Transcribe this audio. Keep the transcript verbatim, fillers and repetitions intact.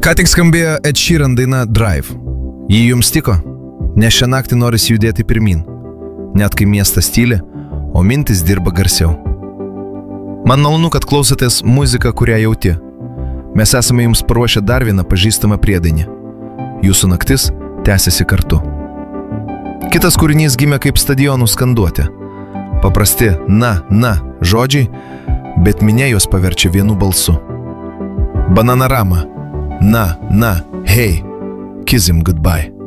Ką tik skambėjo Ed Sheeran daina Drive. Jį jums tiko? Nes šią naktį norisi judėti pirmin. Net kai miestas tyli, o mintis dirba garsiau. Man malonu, kad klausotės muziką, kurią jauti. Mes esame jums paruošę dar vieną pažįstamą priedainį. Jūsų naktis tęsiasi kartu. Kitas kūrinys gimė kaip stadionų skanduotė. Paprasti na, na žodžiai, bet minia juos paverčia vienu balsu. Bananarama. Na, na, hey, kiss him goodbye.